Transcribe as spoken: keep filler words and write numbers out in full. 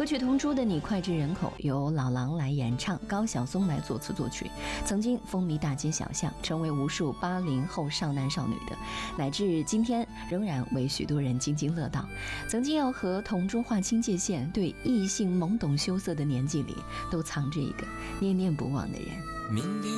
歌曲《同桌的你》脍炙人口，由老狼来演唱，高晓松来作词作曲，曾经风靡大街小巷，成为无数八零后少男少女的，乃至今天仍然为许多人津津乐道。曾经要和同桌划清界限，对异性懵懂羞涩的年纪里，都藏着一个念念不忘的人。明天